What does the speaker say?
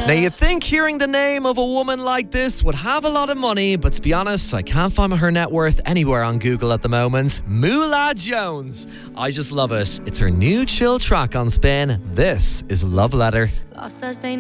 Now, you'd think hearing the name of a woman like this would have a lot of money, but to be honest, I can't find her net worth anywhere on Google at the moment. Moolah Jones. I just love it. It's her new chill track on Spin. This is Love Letter. Lost as they